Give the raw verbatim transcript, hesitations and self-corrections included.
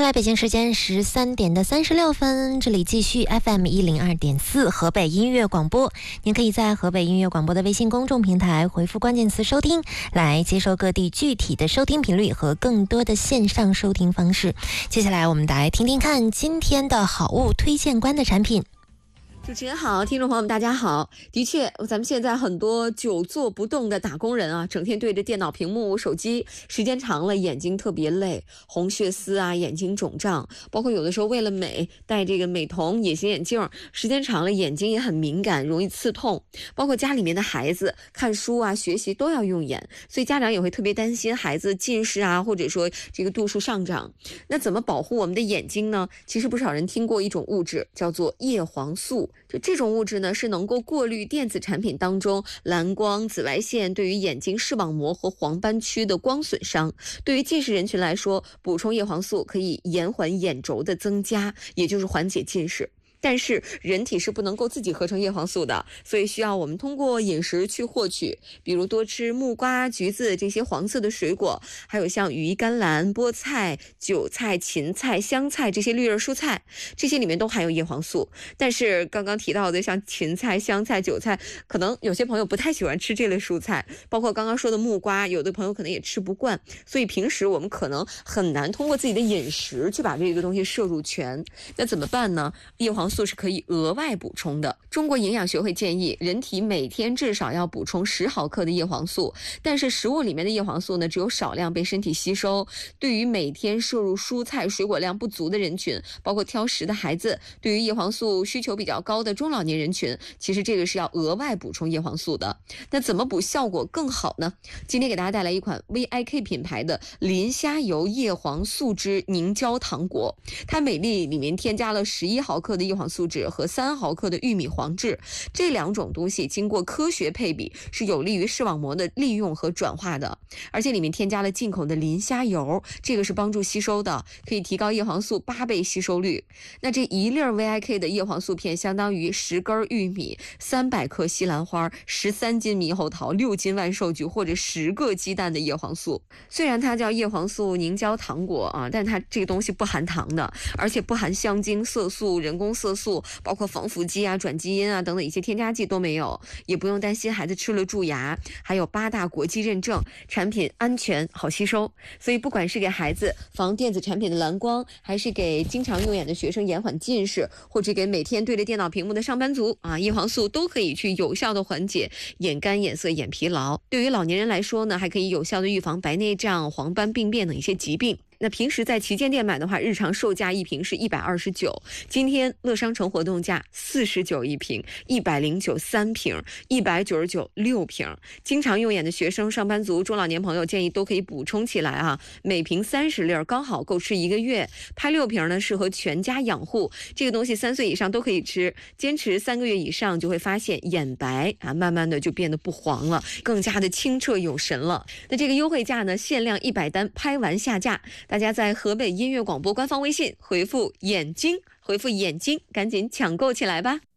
来北京时间十三点的三十六分，这里继续 F M 一零二点四河北音乐广播。您可以在河北音乐广播的微信公众平台回复关键词收听，来接收各地具体的收听频率和更多的线上收听方式。接下来我们来听听看今天的好物推荐官的产品。 主持人好，听众朋友们大家好。的确，咱们现在很多久坐不动的打工人啊，整天对着电脑屏幕、手机，时间长了眼睛特别累，红血丝啊，眼睛肿胀，包括有的时候为了美戴这个美瞳隐形眼镜，时间长了眼睛也很敏感，容易刺痛。包括家里面的孩子看书啊、学习都要用眼，所以家长也会特别担心孩子近视啊，或者说这个度数上涨。那怎么保护我们的眼睛呢？其实不少人听过一种物质，叫做叶黄素。就这种物质呢，是能够过滤电子产品当中蓝光、紫外线对于眼睛视网膜和黄斑区的光损伤。对于近视人群来说，补充叶黄素可以延缓眼轴的增加，也就是缓解近视。但是人体是不能够自己合成叶黄素的，所以需要我们通过饮食去获取，比如多吃木瓜、橘子这些黄色的水果，还有像羽衣甘蓝、菠菜、韭菜、芹菜、香菜这些绿叶蔬菜，这些里面都含有叶黄素。但是刚刚提到的像芹菜、香菜、韭菜，可能有些朋友不太喜欢吃这类蔬菜，包括刚刚说的木瓜，有的朋友可能也吃不惯，所以平时我们可能很难通过自己的饮食去把这个东西摄入全。那怎么办呢？叶黄素素是可以额外补充的。中国营养学会建议，人体每天至少要补充十毫克的叶黄素，但是食物里面的叶黄素呢，只有少量被身体吸收。对于每天摄入蔬菜水果量不足的人群，包括挑食的孩子，对于叶黄素需求比较高的中老年人群，其实这个是要额外补充叶黄素的。那怎么补效果更好呢？今天给大家带来一款 V I K 品牌的磷虾油叶黄素汁凝胶糖果，它每粒里面添加了十一毫克的叶黄素酯和三毫克的玉米黄质，这两种东西经过科学配比，是有利于视网膜的利用和转化的。而且里面添加了进口的磷虾油，这个是帮助吸收的，可以提高叶黄素八倍吸收率。那这一粒 V I K 的叶黄素片相当于十根玉米、三百克西兰花、十三斤猕猴桃、六斤万寿菊或者十个鸡蛋的叶黄素。虽然它叫叶黄素凝胶糖果啊，但它这个东西不含糖的，而且不含香精、色素、人工色素，包括防腐剂啊、转基因啊等等一些添加剂都没有，也不用担心孩子吃了蛀牙，还有八大国际认证，产品安全好吸收。所以不管是给孩子防电子产品的蓝光，还是给经常用眼的学生延缓近视，或者给每天对着电脑屏幕的上班族啊，叶黄素都可以去有效的缓解眼干、眼涩、眼疲劳。对于老年人来说呢，还可以有效的预防白内障、黄斑病变等一些疾病。那平时在旗舰店买的话，日常售价一瓶是一百二十九，今天乐商城活动价四十九一瓶，一百零九三瓶，一百九十九六瓶。经常用眼的学生、上班族、中老年朋友建议都可以补充起来啊，每瓶三十粒，刚好够吃一个月。拍六瓶呢，适合全家养护。这个东西三岁以上都可以吃，坚持三个月以上就会发现眼白啊，慢慢的就变得不黄了，更加的清澈有神了。那这个优惠价呢，限量一百单，拍完下架。大家在河北音乐广播官方微信回复眼睛，回复眼睛，赶紧抢购起来吧。